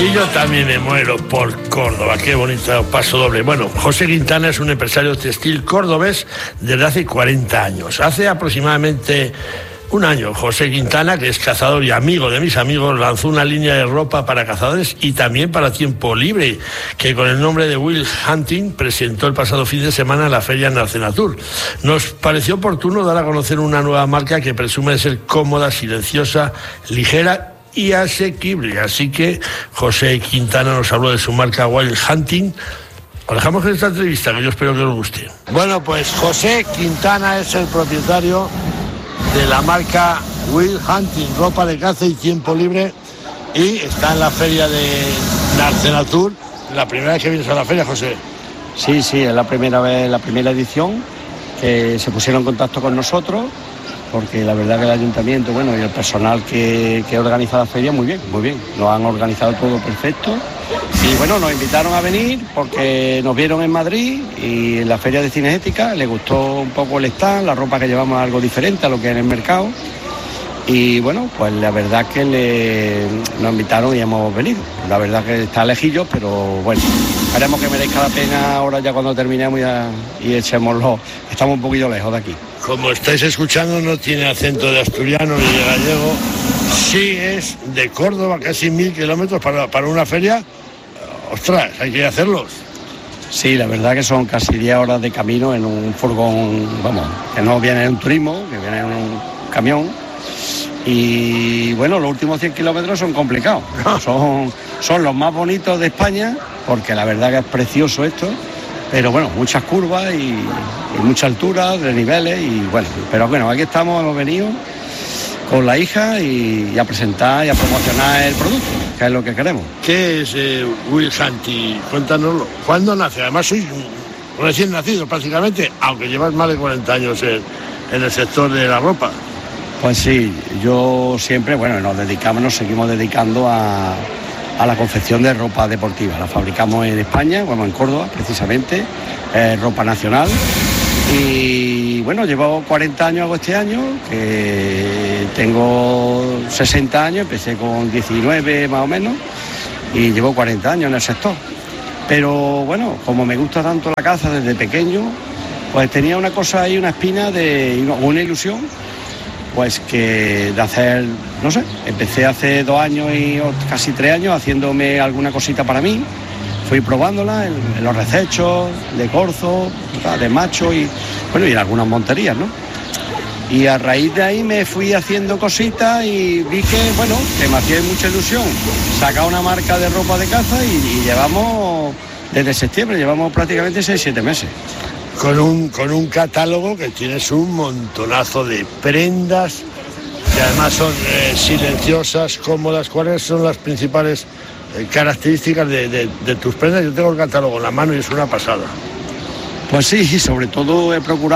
Y yo también me muero por Córdoba, qué bonito paso doble. Bueno, José Quintana es un empresario textil cordobés desde hace 40 años. Hace aproximadamente un año, José Quintana, que es cazador y amigo de mis amigos, lanzó una línea de ropa para cazadores y también para tiempo libre, que con el nombre de Wild Hunting presentó el pasado fin de semana en la feria Narcenatur. Nos pareció oportuno dar a conocer una nueva marca que presume de ser cómoda, silenciosa, ligera y asequible. Así que José Quintana nos habló de su marca Wild Hunting. Lo dejamos en esta entrevista, que yo espero que os guste. Bueno, pues José Quintana es el propietario de la marca Wild Hunting, ropa de caza y tiempo libre, y está en la feria de Narcenatur. ¿La primera vez que vienes a la feria, José? Sí, es la primera vez, la primera edición que se pusieron en contacto con nosotros, porque la verdad que el ayuntamiento, bueno, y el personal que organiza la feria, muy bien, lo han organizado todo perfecto. Y bueno, nos invitaron a venir porque nos vieron en Madrid y en la feria de cinegética les gustó un poco el stand, la ropa que llevamos algo diferente a lo que hay en el mercado. Y bueno, pues la verdad que nos invitaron y hemos venido. La verdad que está lejillos, pero bueno, esperemos que merezca la pena ahora ya cuando terminemos y echémoslo. Estamos un poquito lejos de aquí. Como estáis escuchando, no tiene acento de asturiano ni de gallego. Sí es de Córdoba, casi 1000 kilómetros para una feria. Ostras, hay que hacerlos. Sí, la verdad que son casi 10 horas de camino en un furgón, vamos, que no viene en un turismo, que viene en un camión. Y bueno, los últimos 100 kilómetros son complicados. Son los más bonitos de España, porque la verdad que es precioso esto. Pero bueno, muchas curvas y mucha altura, de niveles y bueno. Pero bueno, aquí estamos, hemos venido con la hija y a presentar y a promocionar el producto, que es lo que queremos. ¿Qué es Wild Hunting? Cuéntanoslo. ¿Cuándo nace? Además sois recién nacido prácticamente, aunque llevas más de 40 años en el sector de la ropa. Pues sí, yo siempre, bueno, nos seguimos dedicando a la confección de ropa deportiva. La fabricamos en España, bueno, en Córdoba precisamente, ropa nacional. Y bueno, llevo 40 años hago este año, que tengo 60 años, empecé con 19 más o menos, y llevo 40 años en el sector. Pero bueno, como me gusta tanto la caza desde pequeño, pues tenía una cosa ahí, una espina, una ilusión, pues que de hacer, no sé, empecé hace 2 años y casi 3 años haciéndome alguna cosita para mí. Fui probándola en los recechos, de corzo, de macho y bueno, y en algunas monterías, ¿no? Y a raíz de ahí me fui haciendo cositas y vi que, bueno, que me hacía mucha ilusión sacar una marca de ropa de caza y llevamos, desde septiembre, llevamos prácticamente 6-7 meses. Con un catálogo que tienes un montonazo de prendas, que además son silenciosas, cómodas. ¿Cuáles son las principales características de tus prendas? Yo tengo el catálogo en la mano y es una pasada. Pues sí, sobre todo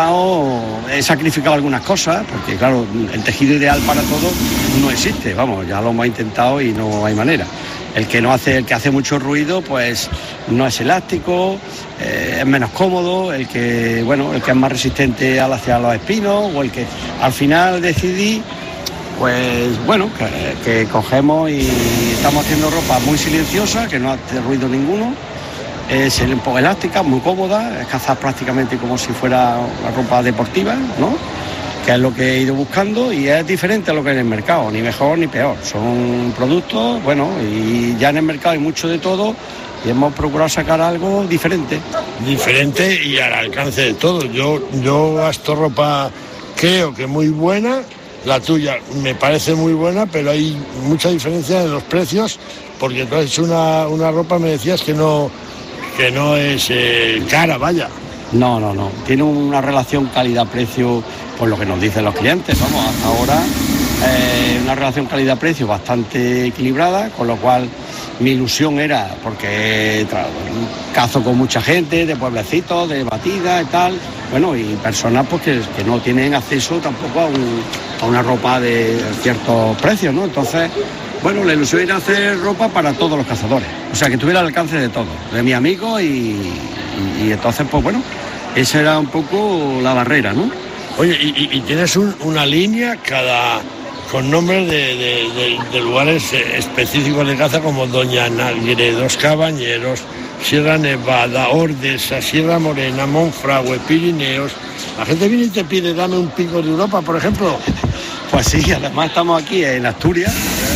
he sacrificado algunas cosas, porque claro, el tejido ideal para todo no existe, vamos, ya lo hemos intentado y no hay manera. El que hace mucho ruido, pues no es elástico, es menos cómodo, el que es más resistente hacia los espinos, o el que al final decidí, pues bueno, que cogemos y estamos haciendo ropa muy silenciosa, que no hace ruido ninguno, es un poco elástica, muy cómoda, es cazar prácticamente como si fuera una ropa deportiva, ¿no? Que es lo que he ido buscando y es diferente a lo que hay en el mercado, ni mejor ni peor. Son productos, bueno, y ya en el mercado hay mucho de todo y hemos procurado sacar algo diferente. Diferente y al alcance de todos. Yo gasto ropa, creo que muy buena, la tuya me parece muy buena, pero hay mucha diferencia en los precios, porque tú has hecho una ropa, me decías que no es cara, vaya. No. Tiene una relación calidad-precio, por lo que nos dicen los clientes, vamos, hasta ahora una relación calidad-precio bastante equilibrada, con lo cual mi ilusión era, porque cazo con mucha gente, de pueblecitos, de batidas y tal, bueno, y personas pues que no tienen acceso tampoco a una ropa de ciertos precios, ¿no? Entonces, bueno, la ilusión era hacer ropa para todos los cazadores, o sea, que tuviera al alcance de todos, de mis amigos y entonces, pues bueno, esa era un poco la barrera, ¿no? Oye, y tienes una línea, cada con nombres de lugares específicos de caza como Doña Nagredos, Cabañeros, Sierra Nevada, Ordesa, Sierra Morena, Monfragüe, Pirineos. La gente viene y te pide, dame un pico de Europa, por ejemplo. Pues sí, además estamos aquí en Asturias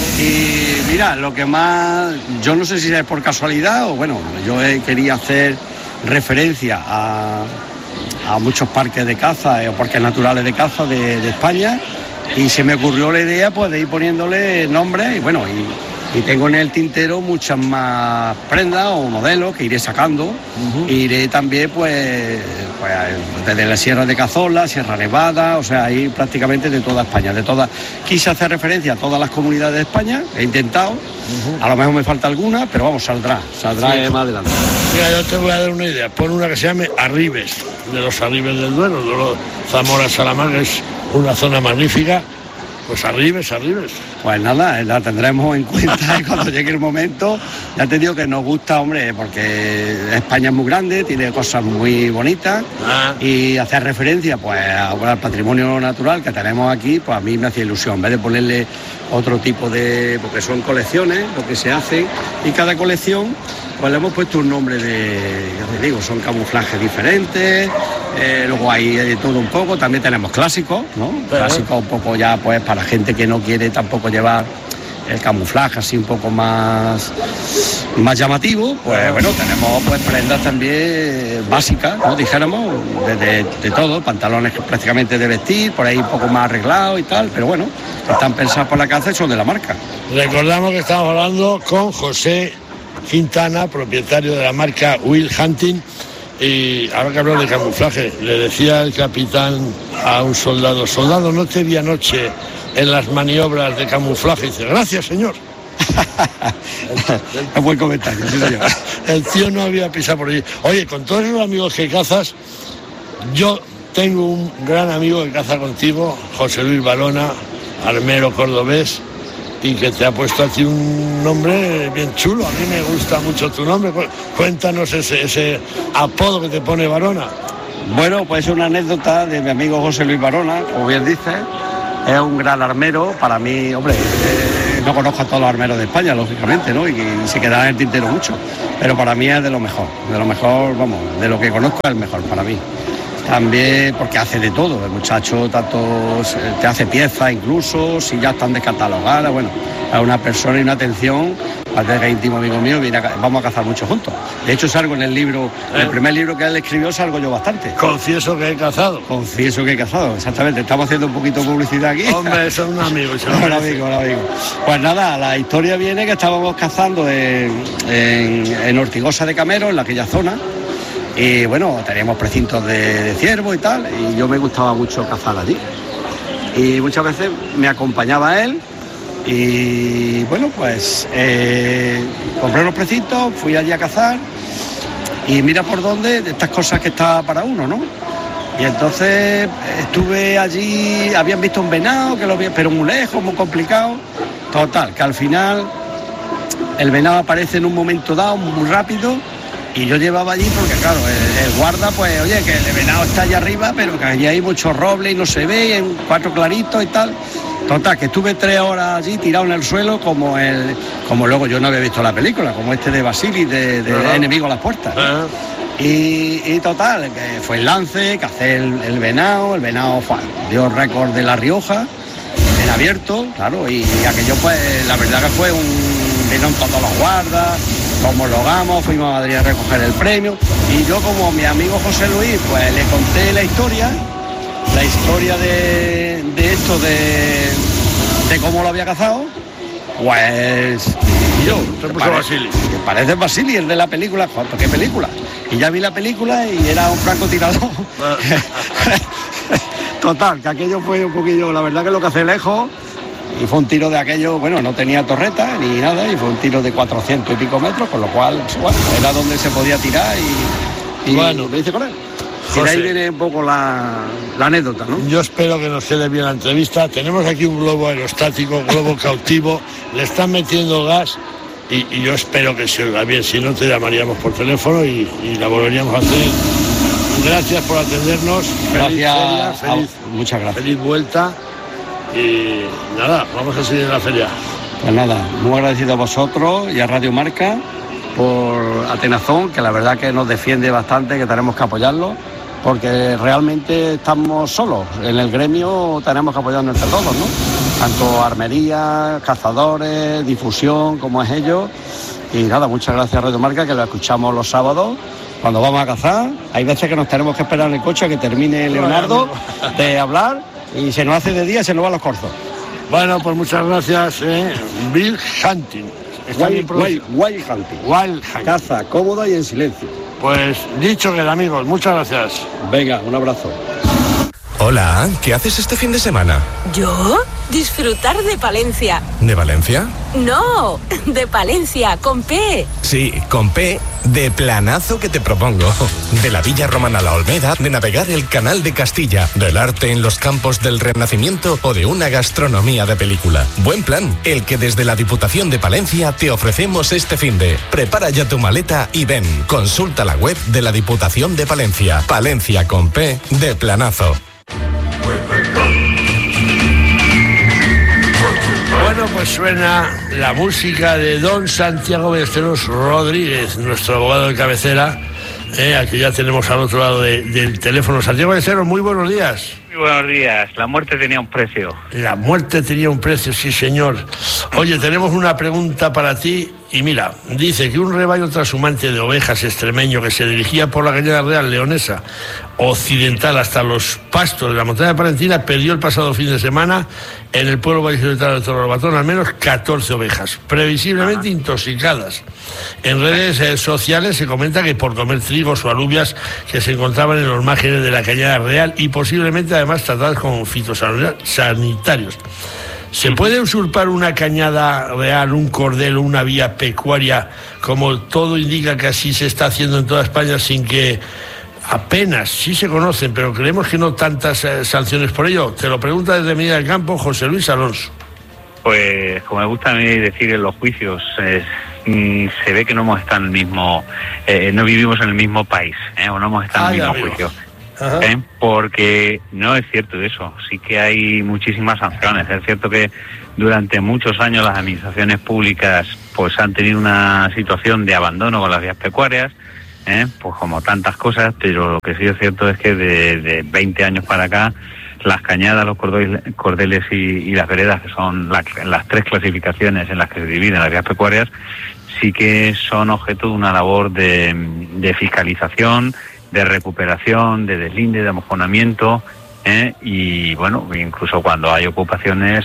y mira, lo que más, yo no sé si es por casualidad o bueno, yo quería hacer referencia a muchos parques de caza o parques naturales de caza de España y se me ocurrió la idea pues de ir poniéndole nombres y bueno, y tengo en el tintero muchas más prendas o modelos que iré sacando. Iré también pues desde la Sierra de Cazorla, Sierra Nevada, o sea, ahí prácticamente de toda España, quise hacer referencia a todas las comunidades de España, he intentado, a lo mejor me falta alguna, pero vamos, saldrá sí. Más adelante. Mira, yo te voy a dar una idea, pon una que se llame Arribes, de los Arribes del Duero, de los Zamora Salamanca, es una zona magnífica. Pues Arribes. Pues nada, la tendremos en cuenta y cuando llegue el momento, ya te digo que nos gusta, hombre, porque España es muy grande, tiene cosas muy bonitas y hacer referencia pues al patrimonio natural que tenemos aquí, pues a mí me hacía ilusión, en vez de ponerle otro tipo de, porque son colecciones, lo que se hace, y cada colección pues le hemos puesto un nombre ya te digo, son camuflajes diferentes, luego hay de todo un poco, también tenemos clásicos, ¿no? Clásicos un poco ya pues para gente que no quiere tampoco llevar el camuflaje así un poco más llamativo, pues bueno, tenemos pues prendas también básicas, ¿no? Dijéramos, de todo, pantalones prácticamente de vestir, por ahí un poco más arreglados y tal, pero bueno, están pensados por la caza y son de la marca. Recordamos que estamos hablando con José Quintana, propietario de la marca Will Hunting. Y ahora que hablo de camuflaje, le decía el capitán a un soldado, no te vi anoche en las maniobras de camuflaje. Y dice, gracias, señor. Es buen comentario, sí, señor. El tío no había pisado por allí. Oye, con todos los amigos que cazas, yo tengo un gran amigo que caza contigo, José Luis Barona, armero cordobés, y que te ha puesto a ti un nombre bien chulo. A mí me gusta mucho tu nombre. Cuéntanos ese apodo que te pone Barona. Bueno, pues es una anécdota de mi amigo José Luis Barona, como bien dices. Es un gran armero. Para mí, hombre, no conozco a todos los armeros de España, lógicamente, ¿no? Y se quedará en el tintero mucho. Pero para mí es de lo mejor, vamos, de lo que conozco es el mejor para mí. También porque hace de todo, el muchacho tanto te hace piezas incluso, si ya están descatalogadas, bueno, a una persona y una atención, aparte que es íntimo amigo mío, vamos a cazar mucho juntos. De hecho salgo en el libro, el primer libro que él escribió salgo yo bastante. Confieso que he cazado. Exactamente, estamos haciendo un poquito de publicidad aquí. Hombre, son un amigo. Un amigo. Pues nada, la historia viene que estábamos cazando en Ortigosa de Camero, en aquella zona. Y bueno, teníamos precintos de ciervo y tal, y yo me gustaba mucho cazar allí. Y muchas veces me acompañaba él, y bueno, pues compré los precintos, fui allí a cazar, y mira por dónde, de estas cosas que está para uno, ¿no? Y entonces estuve allí, habían visto un venado, pero muy lejos, muy complicado. Total, que al final el venado aparece en un momento dado, muy rápido. Y yo llevaba allí porque, claro, el guarda, pues, oye, que el venado está allá arriba, pero que allí hay mucho roble y no se ve, en 4 claritos y tal. Total, que estuve 3 horas allí tirado en el suelo como luego yo no había visto la película, como este de Basili, de Enemigo a las puertas. Y total, que fue el lance, cacé el venado dio récord de La Rioja, en abierto, claro, y aquello, pues, la verdad que fue vieron todos los guardas, homologamos, fuimos a Madrid a recoger el premio, y yo, como mi amigo José Luis, pues le conté la historia de esto, de cómo lo había cazado, pues yo, Basili. Que parece Basili, el de la película. ¿Qué película? Y ya vi la película y era un francotirador. Total, que aquello fue un poquillo, la verdad que lo cacé lejos. Y fue un tiro de aquello, bueno, no tenía torreta ni nada, y fue un tiro de 400 y pico metros, con lo cual, bueno, era donde se podía tirar y bueno, lo hice con él. José, y de ahí viene un poco la anécdota, ¿no? Yo espero que nos quede bien la entrevista. Tenemos aquí un globo aerostático, un globo cautivo, le están metiendo gas y yo espero que se oiga bien, si no te llamaríamos por teléfono y la volveríamos a hacer. Gracias por atendernos. Gracias. Muchas gracias. Feliz vuelta. y nada, vamos a seguir en la feria. Pues nada, muy agradecido a vosotros y a Radio Marca por Atenazón, que la verdad que nos defiende bastante, que tenemos que apoyarlo, porque realmente estamos solos. En el gremio tenemos que apoyarnos entre todos, ¿no? Tanto armería, cazadores, difusión, como es ellos. Y nada, muchas gracias a Radio Marca, que lo escuchamos los sábados cuando vamos a cazar. Hay veces que nos tenemos que esperar en el coche a que termine Leonardo de hablar y se nos hace de día y se nos van los corzos. Bueno, pues muchas gracias, Bill Hunting. Wild Hunting. Caza cómoda y en silencio. Pues dicho queda, amigos, muchas gracias. Venga, un abrazo. Hola, ¿qué haces este fin de semana? ¿Yo? Disfrutar de Palencia. ¿De Valencia? No, de Palencia, con P. Sí, con P, de planazo que te propongo. De la Villa Romana La Olmeda, de navegar el Canal de Castilla, del arte en los campos del Renacimiento o de una gastronomía de película. Buen plan, el que desde la Diputación de Palencia te ofrecemos este finde. Prepara ya tu maleta y ven. Consulta la web de la Diputación de Palencia. Palencia con P, de planazo. Bueno, pues suena la música de don Santiago Ballesteros Rodríguez, nuestro abogado de cabecera, aquí ya tenemos al otro lado del teléfono. Santiago Ballesteros, muy buenos días. Muy buenos días. La muerte tenía un precio. La muerte tenía un precio, sí señor. Oye, tenemos una pregunta para ti y mira, dice que un rebaño trashumante de ovejas extremeño que se dirigía por la Cañada Real leonesa occidental hasta los pastos de la montaña palentina perdió el pasado fin de semana en el pueblo vallisoletano de Torrebatón al menos 14 ovejas, previsiblemente intoxicadas. En redes sociales se comenta que por comer trigos o alubias que se encontraban en los márgenes de la Cañada Real y posiblemente además tratadas con fitosanitarios. ¿Se puede usurpar una cañada real, un cordel o una vía pecuaria, como todo indica que así se está haciendo en toda España, sin que apenas sí se conocen, pero creemos que no tantas sanciones por ello? Te lo pregunta desde Medina del Campo José Luis Alonso. Pues como me gusta a mí decir en los juicios, se ve que no hemos estado en el mismo, no vivimos en el mismo país, o no hemos estado en el mismo juicio. Porque no es cierto eso, sí que hay muchísimas sanciones. Es cierto que durante muchos años las administraciones públicas pues han tenido una situación de abandono con las vías pecuarias, pues como tantas cosas, pero lo que sí es cierto es que de 20 años para acá las cañadas, los cordeles y las veredas, que son las tres clasificaciones en las que se dividen las vías pecuarias, sí que son objeto de una labor de fiscalización, de recuperación, de deslinde, de amojonamiento, y bueno, incluso cuando hay ocupaciones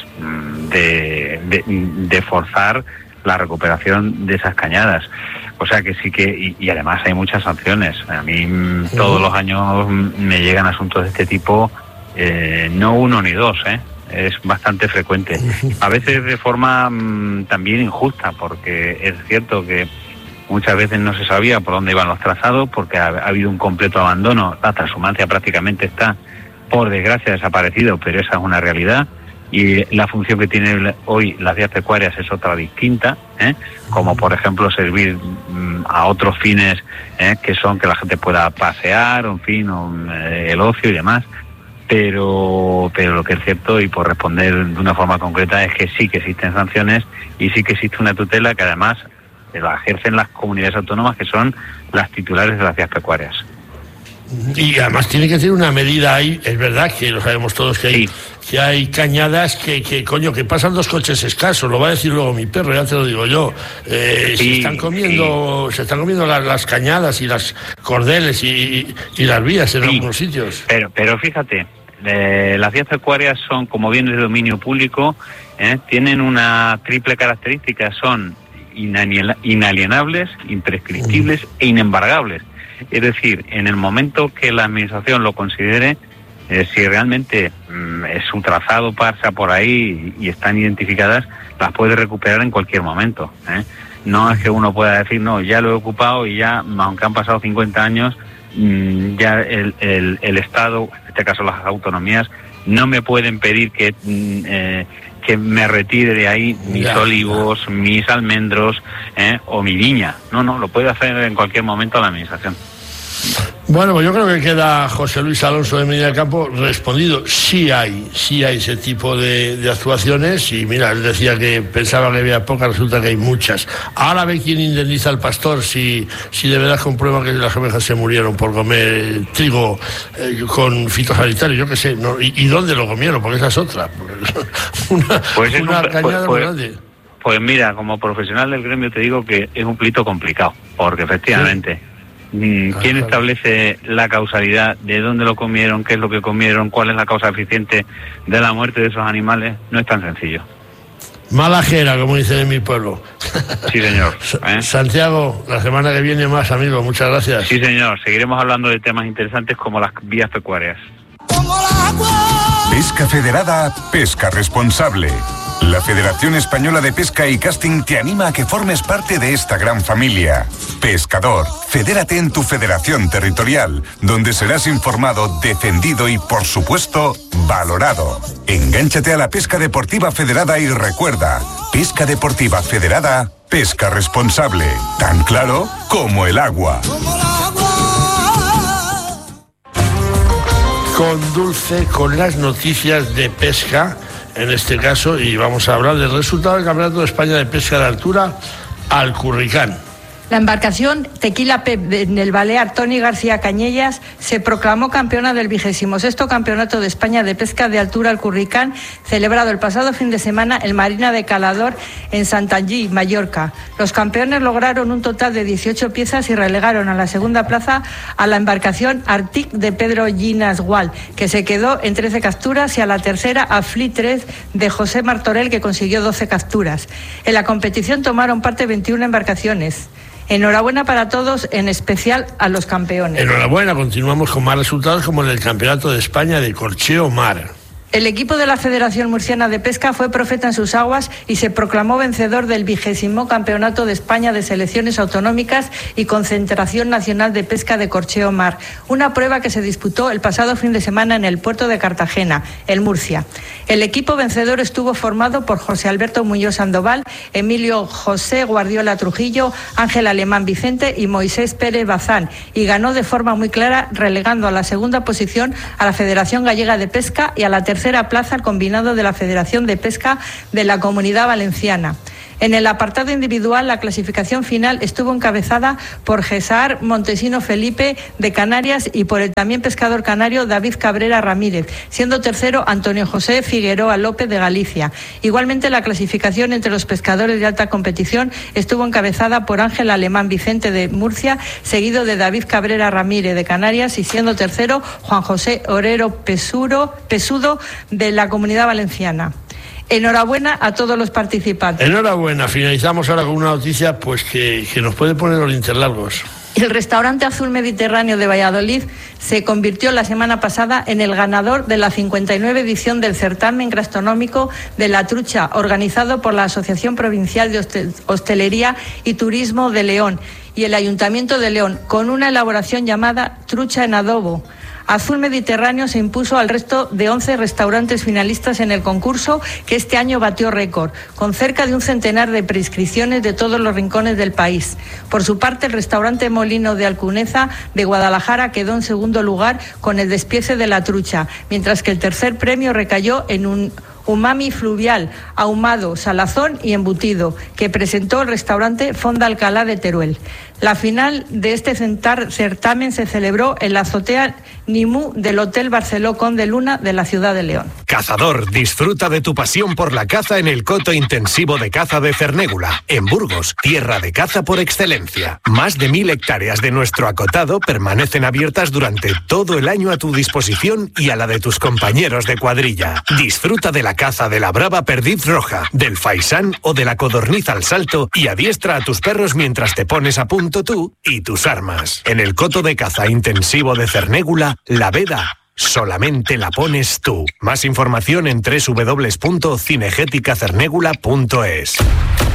de forzar la recuperación de esas cañadas. O sea que sí que, y además hay muchas sanciones. A mí todos los años me llegan asuntos de este tipo, no uno ni dos, es bastante frecuente. A veces de forma también injusta, porque es cierto que muchas veces no se sabía por dónde iban los trazados, porque ha habido un completo abandono. La transhumancia prácticamente está, por desgracia, desaparecido, pero esa es una realidad. Y la función que tienen hoy las vías pecuarias es otra distinta, como por ejemplo servir a otros fines, que son que la gente pueda pasear, en fin, el ocio y demás. Pero lo que es cierto, y por responder de una forma concreta, es que sí que existen sanciones y sí que existe una tutela que además la ejercen las comunidades autónomas, que son las titulares de las vías pecuarias. Y además tiene que ser una medida ahí, es verdad que lo sabemos todos que hay cañadas que pasan dos coches escasos, lo va a decir luego mi perro, ya te lo digo yo. Se están comiendo las cañadas y las cordeles y las vías en algunos sitios. Pero fíjate, las vías pecuarias son como bienes de dominio público, tienen una triple característica, son inalienables, imprescriptibles e inembargables. Es decir, en el momento que la administración lo considere, si realmente su trazado pasa por ahí y están identificadas, las puede recuperar en cualquier momento. No es que uno pueda decir, no, ya lo he ocupado y ya, aunque han pasado 50 años, ya el Estado, en este caso las autonomías, no me pueden pedir que me retire de ahí mis olivos, mis almendros, o mi viña. No, lo puede hacer en cualquier momento la administración. Bueno, pues yo creo que queda José Luis Alonso de Medina del Campo respondido. Sí hay ese tipo de actuaciones, y mira, él decía que pensaba que había pocas, resulta que hay muchas. Ahora ve quién indemniza al pastor si de verdad comprueba que las ovejas se murieron por comer trigo con fitosanitario, yo qué sé, ¿no? ¿Y dónde lo comieron? Porque esa es otra. Una cañada muy grande. Pues mira, como profesional del gremio te digo que es un plito complicado, porque efectivamente... Sí. ¿Quién establece la causalidad de dónde lo comieron, qué es lo que comieron, cuál es la causa eficiente de la muerte de esos animales? No es tan sencillo. Malajera, como dicen en mi pueblo. Sí, señor. Santiago, la semana que viene más, amigo. Muchas gracias. Sí, señor. Seguiremos hablando de temas interesantes como las vías pecuarias. Pesca Federada, pesca responsable. La Federación Española de Pesca y Casting te anima a que formes parte de esta gran familia. Pescador, fedérate en tu federación territorial, donde serás informado, defendido y, por supuesto, valorado. Engánchate a la pesca deportiva federada y recuerda, pesca deportiva federada, pesca responsable. Tan claro como el agua. Con Dulce, con las noticias de pesca, en este caso, y vamos a hablar del resultado del Campeonato de España de Pesca de Altura Alcurricán. La embarcación Tequila Pep en el Balear Tony García Cañellas se proclamó campeona del 26º Campeonato de España de Pesca de Altura Alcurricán, celebrado el pasado fin de semana en Marina de Calador, en Santanyí, Mallorca. Los campeones lograron un total de 18 piezas y relegaron a la segunda plaza a la embarcación Arctic de Pedro Llinas Gual, que se quedó en 13 capturas, y a la tercera a Fleet 3 de José Martorell, que consiguió 12 capturas. En la competición tomaron parte 21 embarcaciones. Enhorabuena para todos, en especial a los campeones. Enhorabuena, continuamos con más resultados como en el Campeonato de España de Corcheo Mar. El equipo de la Federación Murciana de Pesca fue profeta en sus aguas y se proclamó vencedor del 20º Campeonato de España de Selecciones Autonómicas y Concentración Nacional de Pesca de Corcheo Mar, una prueba que se disputó el pasado fin de semana en el puerto de Cartagena, en Murcia. El equipo vencedor estuvo formado por José Alberto Muñoz Sandoval, Emilio José Guardiola Trujillo, Ángel Alemán Vicente y Moisés Pérez Bazán, y ganó de forma muy clara, relegando a la segunda posición a la Federación Gallega de Pesca y a la tercera plaza al combinado de la Federación de Pesca de la Comunidad Valenciana. En el apartado individual, la clasificación final estuvo encabezada por César Montesino Felipe de Canarias y por el también pescador canario David Cabrera Ramírez, siendo tercero Antonio José Figueroa López de Galicia. Igualmente, la clasificación entre los pescadores de alta competición estuvo encabezada por Ángel Alemán Vicente de Murcia, seguido de David Cabrera Ramírez de Canarias, y siendo tercero Juan José Orero Pesudo de la Comunidad Valenciana. Enhorabuena a todos los participantes. Enhorabuena. Finalizamos ahora con una noticia pues que nos puede poner los interlargos. El restaurante Azul Mediterráneo de Valladolid se convirtió la semana pasada en el ganador de la 59 edición del certamen gastronómico de la trucha, organizado por la Asociación Provincial de Hostelería y Turismo de León y el Ayuntamiento de León, con una elaboración llamada trucha en adobo. Azul Mediterráneo se impuso al resto de 11 restaurantes finalistas en el concurso, que este año batió récord, con cerca de un centenar de preinscripciones de todos los rincones del país. Por su parte, el restaurante Molino de Alcuneza de Guadalajara quedó en segundo lugar con el despiece de la trucha, mientras que el tercer premio recayó en un umami fluvial, ahumado, salazón y embutido, que presentó el restaurante Fonda Alcalá de Teruel. La final de este certamen se celebró en la azotea Nimú del Hotel Barceló Conde Luna de la ciudad de León. Cazador, disfruta de tu pasión por la caza en el coto intensivo de caza de Cernégula, en Burgos, tierra de caza por excelencia. Más de 1000 hectáreas de nuestro acotado permanecen abiertas durante todo el año a tu disposición y a la de tus compañeros de cuadrilla. Disfruta de la caza de la brava perdiz roja, del faisán o de la codorniz al salto y adiestra a tus perros mientras te pones a punto tú y tus armas. En el coto de caza intensivo de Cernégula, la veda solamente la pones tú. Más información en www.cinegéticacernégula.es.